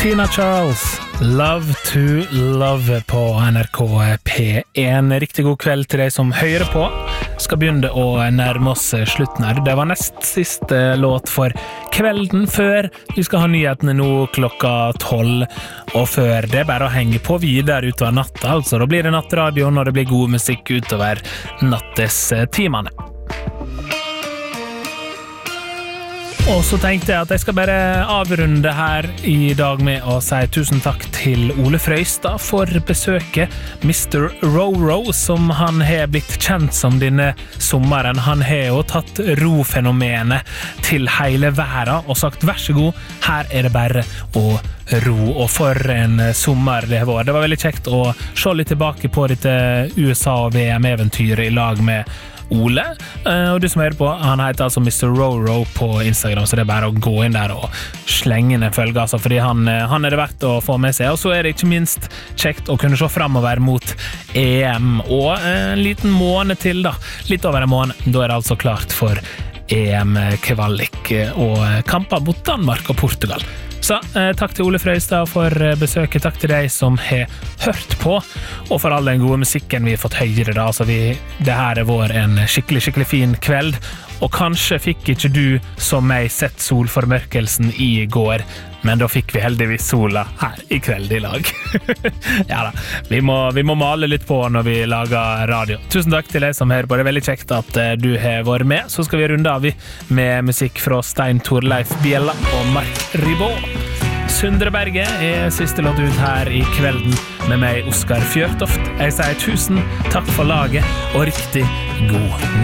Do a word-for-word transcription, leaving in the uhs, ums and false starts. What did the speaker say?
Tina Charles, Love to Love på N R K P en. Riktig god kveld til deg som hører på. Skal begynne å nærme oss slutten her. Det var nest siste låt for kvelden før vi skal ha nyhetene nå klokka tolv. Og før det er bare å henge på videre utover natta. Altså, da blir det nattradio når det blir god musikk utover nattestimene. Og så tenkte jeg at jeg skal bare avrunde her i dag med å si tusen takk til Ole Frøystad for besøket. mister Roro, som han har blitt kjent som denne sommeren. Han har jo tatt ro-fenomenet til hele verden og sagt vær så god, her er det bare å ro. Og for en sommer det var. Det var veldig kjekt å se litt tilbake på dette U S A- og V M-eventyret i lag med Ole, og du som hører på, han heter altså mister Roro på Instagram, så det er bare å gå inn der og slenge inn en følge, altså, fordi han, han er det verdt å få med seg. Og så er det ikke minst kjekt å kunne se fremover mot E M, og en liten måned til da, litt over en måned, da er det altså klart for E M-kvalik og kamper mot Danmark og Portugal. Så eh, takk til Ole Frøystad for besøket, takk til deg som har hørt på, og for all den gode musikken vi har fått høre da. Altså vi, det her er vår en skikkelig, skikkelig fin kveld, og kanskje fikk ikke du som meg sett solformørkelsen i går, men da fikk vi heldigvis sola her i kveld i lag. Ja da, vi må, vi må male litt på når vi lager radio. Tusen takk til deg som hører på, det er veldig kjekt at du har vært med. Så skal vi runde av med musikk fra Stein Torleif Bjella og Mark Ribot. Sundreberget er siste låt ut her i kvelden med meg, Oskar Fjørtoft. Jeg sier tusen takk for laget og riktig god natt.